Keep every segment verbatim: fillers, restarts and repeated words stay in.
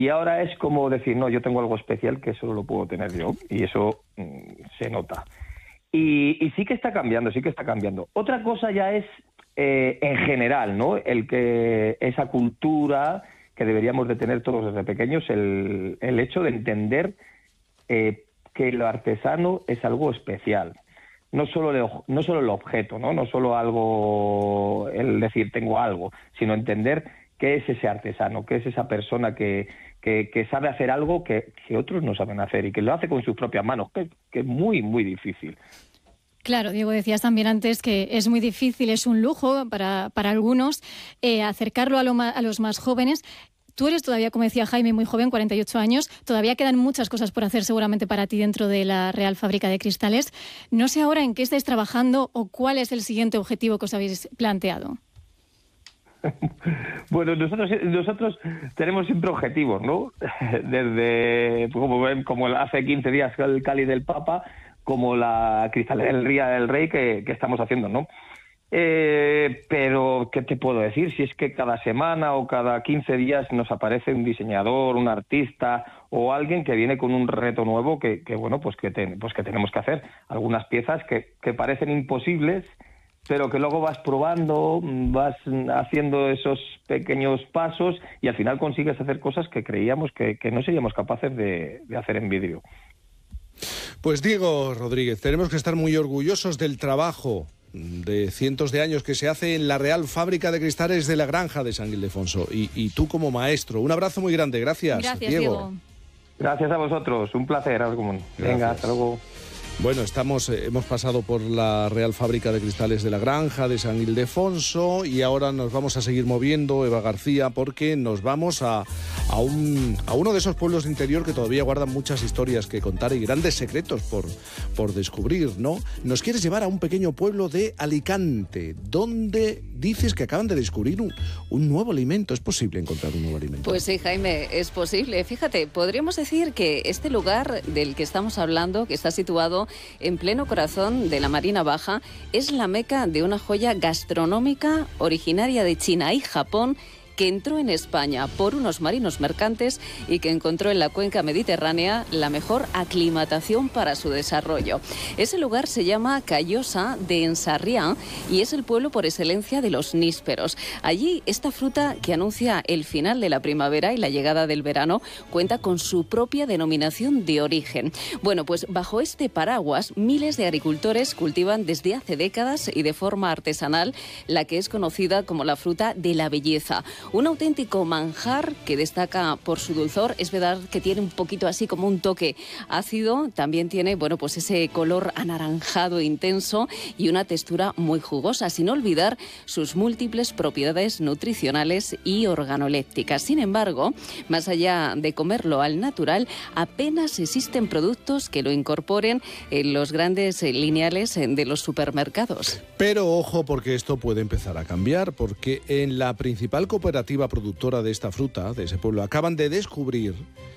y ahora es como decir, no, yo tengo algo especial que solo lo puedo tener yo, y eso mmm, se nota. Y, y sí que está cambiando, sí que está cambiando. Otra cosa ya es, eh, en general, ¿no? El que esa cultura que deberíamos de tener todos desde pequeños, el, el hecho de entender eh, que lo artesano es algo especial. No solo, el, no solo el objeto, ¿no? No solo algo, el decir tengo algo, sino entender qué es ese artesano, qué es esa persona que, que, que sabe hacer algo que, que otros no saben hacer y que lo hace con sus propias manos, que, que es muy, muy difícil. Claro, Diego, decías también antes que es muy difícil, es un lujo para, para algunos eh, acercarlo a, lo ma, a los más jóvenes. Tú eres todavía, como decía Jaime, muy joven, cuarenta y ocho años. Todavía quedan muchas cosas por hacer seguramente para ti dentro de la Real Fábrica de Cristales. No sé ahora en qué estáis trabajando o cuál es el siguiente objetivo que os habéis planteado. Bueno, nosotros nosotros tenemos siempre objetivos, ¿no? Desde, como, como hace quince días el Cáliz del Papa, como la cristalería del Rey que, que estamos haciendo, ¿no? Eh, pero, ¿qué te puedo decir? Si es que cada semana o cada quince días nos aparece un diseñador, un artista o alguien que viene con un reto nuevo que, que bueno, pues que, ten, pues que tenemos que hacer. Algunas piezas que, que parecen imposibles, pero que luego vas probando, vas haciendo esos pequeños pasos y al final consigues hacer cosas que creíamos que, que no seríamos capaces de, de hacer en vidrio. Pues Diego Rodríguez, tenemos que estar muy orgullosos del trabajo de cientos de años que se hace en la Real Fábrica de Cristales de la Granja de San Ildefonso. Y, y tú como maestro, un abrazo muy grande. Gracias, Gracias Diego. Diego. Gracias a vosotros, un placer, algo común. Venga, hasta luego. Bueno, estamos, eh, hemos pasado por la Real Fábrica de Cristales de la Granja de San Ildefonso y ahora nos vamos a seguir moviendo, Eva García, porque nos vamos a, a, un, a uno de esos pueblos de interior que todavía guardan muchas historias que contar y grandes secretos por, por descubrir, ¿no? Nos quieres llevar a un pequeño pueblo de Alicante, donde dices que acaban de descubrir un, un nuevo alimento. ¿Es posible encontrar un nuevo alimento? Pues sí, Jaime, es posible. Fíjate, podríamos decir que este lugar del que estamos hablando, que está situado en pleno corazón de la Marina Baja, es la meca de una joya gastronómica originaria de China y Japón, que entró en España por unos marinos mercantes y que encontró en la cuenca mediterránea la mejor aclimatación para su desarrollo. Ese lugar se llama Callosa de Ensarriá y es el pueblo por excelencia de los nísperos. Allí, esta fruta que anuncia el final de la primavera y la llegada del verano cuenta con su propia denominación de origen. Bueno, pues bajo este paraguas, miles de agricultores cultivan desde hace décadas y de forma artesanal la que es conocida como la fruta de la belleza. Un auténtico manjar que destaca por su dulzor. Es verdad que tiene un poquito así como un toque ácido. También tiene, bueno, pues ese color anaranjado intenso y una textura muy jugosa, sin olvidar sus múltiples propiedades nutricionales y organolépticas. Sin embargo, más allá de comerlo al natural, apenas existen productos que lo incorporen en los grandes lineales de los supermercados. Pero ojo, porque esto puede empezar a cambiar, porque en la principal cooperativa productora de esta fruta, de ese pueblo, acaban de descubrir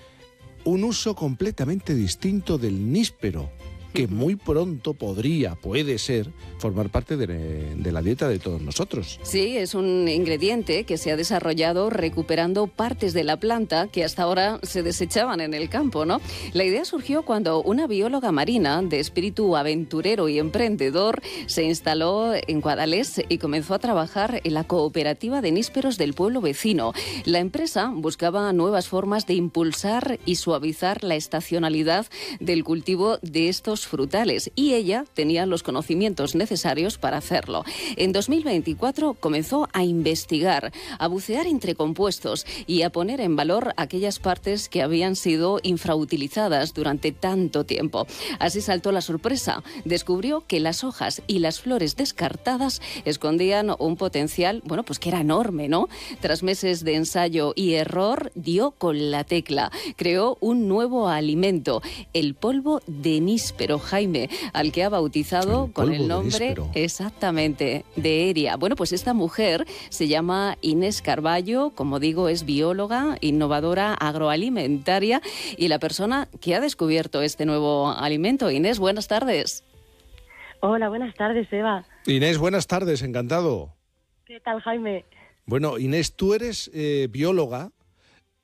un uso completamente distinto del níspero, que muy pronto podría, puede ser, formar parte de, de la dieta de todos nosotros. Sí, es un ingrediente que se ha desarrollado recuperando partes de la planta que hasta ahora se desechaban en el campo, ¿no? La idea surgió cuando una bióloga marina de espíritu aventurero y emprendedor se instaló en Guadalés y comenzó a trabajar en la cooperativa de nísperos del pueblo vecino. La empresa buscaba nuevas formas de impulsar y suavizar la estacionalidad del cultivo de estos frutales y ella tenía los conocimientos necesarios para hacerlo. En dos mil veinticuatro comenzó a investigar, a bucear entre compuestos y a poner en valor aquellas partes que habían sido infrautilizadas durante tanto tiempo. Así saltó la sorpresa. Descubrió que las hojas y las flores descartadas escondían un potencial, bueno, pues que era enorme, ¿no? Tras meses de ensayo y error, dio con la tecla. Creó un nuevo alimento, el polvo de níspero, Jaime, al que ha bautizado el con el nombre exactamente de Eria. Bueno, pues esta mujer se llama Inés Carballo, como digo, es bióloga, innovadora agroalimentaria y la persona que ha descubierto este nuevo alimento. Inés, buenas tardes. Hola, buenas tardes, Eva. Inés, buenas tardes, encantado. ¿Qué tal, Jaime? Bueno, Inés, tú eres eh, bióloga.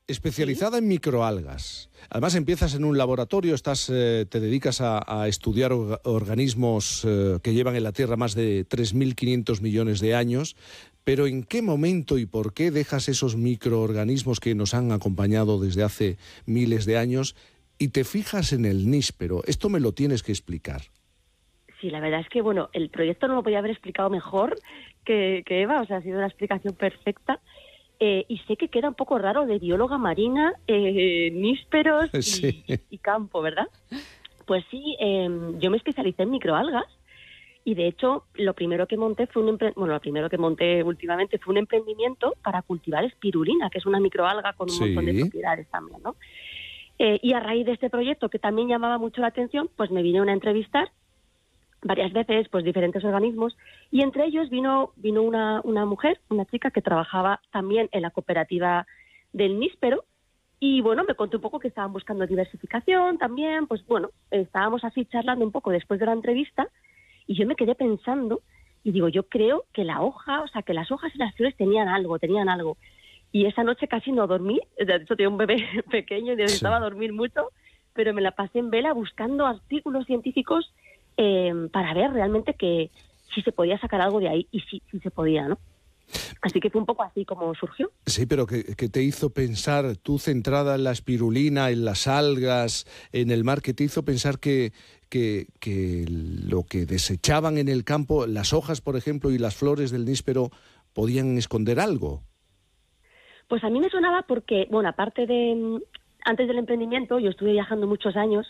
especializada en microalgas. Además, empiezas en un laboratorio, estás, eh, te dedicas a, a estudiar orga- organismos eh, que llevan en la Tierra más de tres mil quinientos millones de años. Pero ¿en qué momento y por qué dejas esos microorganismos que nos han acompañado desde hace miles de años y te fijas en el níspero? Esto me lo tienes que explicar. Sí, la verdad es que, bueno, el proyecto no lo podía haber explicado mejor que, que Eva, o sea, ha sido una explicación perfecta. Eh, y sé que queda un poco raro de bióloga marina, eh, nísperos y, Sí. y campo, ¿verdad? Pues sí, eh, yo me especialicé en microalgas y de hecho lo primero que monté fue un empre- bueno, lo primero que monté últimamente fue un emprendimiento para cultivar espirulina, que es una microalga con un Sí. montón de propiedades también, ¿no? Eh, y a raíz de este proyecto, que también llamaba mucho la atención, pues me vinieron a entrevistar varias veces, pues diferentes organismos, y entre ellos vino vino una, una mujer, una chica que trabajaba también en la cooperativa del níspero, y bueno, me contó un poco que estaban buscando diversificación también, pues bueno, estábamos así charlando un poco después de la entrevista, y yo me quedé pensando, y digo, yo creo que la hoja, o sea, que las hojas y las flores tenían algo, tenían algo, y esa noche casi no dormí, de hecho tenía un bebé pequeño y necesitaba Sí. dormir mucho, pero me la pasé en vela buscando artículos científicos eh, para ver realmente que si se podía sacar algo de ahí, y sí, sí se podía, ¿no? Así que fue un poco así como surgió. Sí, pero ¿qué, qué te hizo pensar, tú centrada en la espirulina, en las algas, en el mar, qué te hizo pensar que, que, que lo que desechaban en el campo, las hojas, por ejemplo, y las flores del níspero, podían esconder algo? Pues a mí me sonaba porque, bueno, aparte de, antes del emprendimiento, yo estuve viajando muchos años,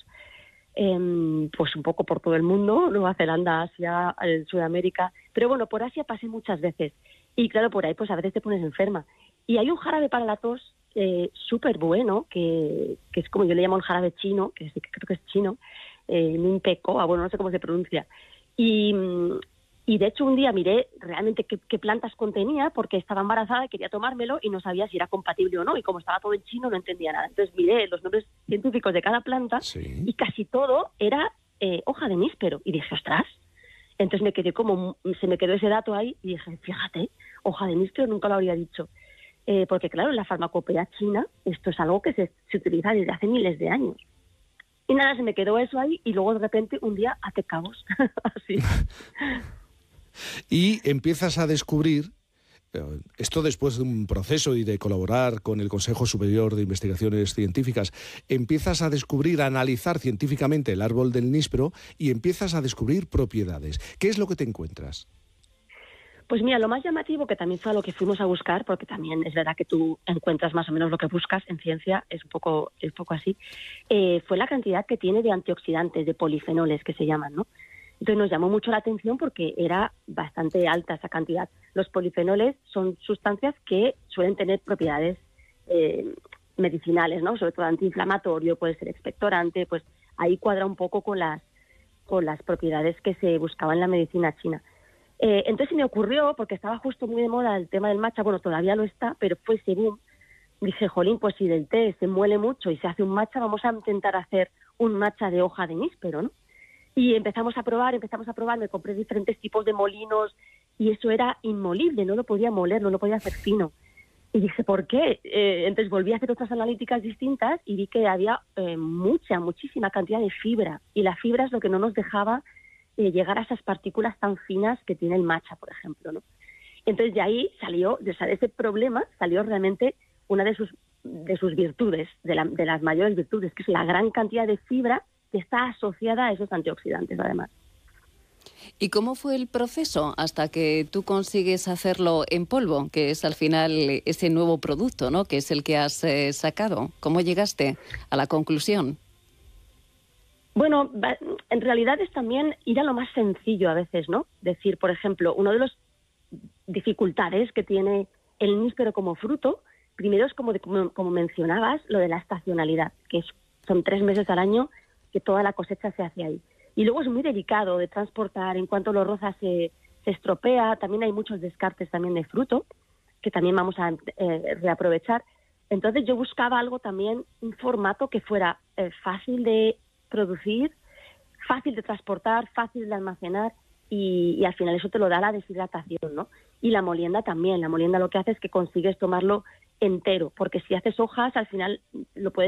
eh, pues un poco por todo el mundo, Nueva Zelanda, Asia, eh, Sudamérica, pero bueno, por Asia pasé muchas veces. Y claro, por ahí pues a veces te pones enferma. Y hay un jarabe para la tos eh, súper bueno, que, que es como yo le llamo el jarabe chino, que sí que creo que es chino, eh, Minpecoa, bueno, no sé cómo se pronuncia. Y, y de hecho un día miré realmente qué, qué plantas contenía, porque estaba embarazada y quería tomármelo y no sabía si era compatible o no. Y como estaba todo en chino no entendía nada. Entonces miré los nombres científicos de cada planta Sí. y casi todo era eh, hoja de níspero. Y dije, ostras. Entonces me quedé como, se me quedó ese dato ahí y dije, fíjate, hoja de níspero nunca lo habría dicho. Eh, porque claro, en la farmacopea china esto es algo que se, se utiliza desde hace miles de años. Y nada, se me quedó eso ahí y luego de repente un día hace cabos. Así. Y empiezas a descubrir, eh, esto después de un proceso y de colaborar con el Consejo Superior de Investigaciones Científicas, empiezas a descubrir, a analizar científicamente el árbol del níspero y empiezas a descubrir propiedades. ¿Qué es lo que te encuentras? Pues mira, lo más llamativo, que también fue a lo que fuimos a buscar, porque también es verdad que tú encuentras más o menos lo que buscas en ciencia, es un poco, es un poco así, eh, fue la cantidad que tiene de antioxidantes, de polifenoles que se llaman, ¿no? Entonces nos llamó mucho la atención porque era bastante alta esa cantidad. Los polifenoles son sustancias que suelen tener propiedades eh, medicinales, ¿no? Sobre todo antiinflamatorio, puede ser expectorante, pues ahí cuadra un poco con las, con las propiedades que se buscaban en la medicina china. Eh, entonces se me ocurrió, porque estaba justo muy de moda el tema del matcha, bueno, todavía lo está, pero fue ese boom. Dije, jolín, pues si del té se muele mucho y se hace un matcha, vamos a intentar hacer un matcha de hoja de níspero, ¿no? Y empezamos a probar, empezamos a probar, me compré diferentes tipos de molinos y eso era inmolible, no lo podía moler, no lo podía hacer fino. Y dije, ¿por qué? Eh, entonces volví a hacer otras analíticas distintas y vi que había eh, mucha, muchísima cantidad de fibra. Y la fibra es lo que no nos dejaba eh, llegar a esas partículas tan finas que tiene el matcha, por ejemplo, ¿no? Entonces de ahí salió, de ese problema, salió realmente una de sus, de sus virtudes, de, la, de las mayores virtudes, que es la gran cantidad de fibra que está asociada a esos antioxidantes, además. ¿Y cómo fue el proceso hasta que tú consigues hacerlo en polvo, que es al final ese nuevo producto, ¿no?, que es el que has eh, sacado? ¿Cómo llegaste a la conclusión? Bueno, en realidad es también ir a lo más sencillo a veces, ¿no? Decir, por ejemplo, uno de los dificultades que tiene el níspero como fruto, primero es como, de, como, como mencionabas, lo de la estacionalidad, que es, son tres meses al año que toda la cosecha se hace ahí. Y luego es muy delicado de transportar, en cuanto lo rozas se, se estropea, también hay muchos descartes también de fruto, que también vamos a eh, reaprovechar. Entonces yo buscaba algo también, un formato que fuera eh, fácil de producir, fácil de transportar, fácil de almacenar y, y al final eso te lo da la deshidratación, ¿no? Y la molienda también, la molienda lo que hace es que consigues tomarlo entero, porque si haces hojas al final lo puedes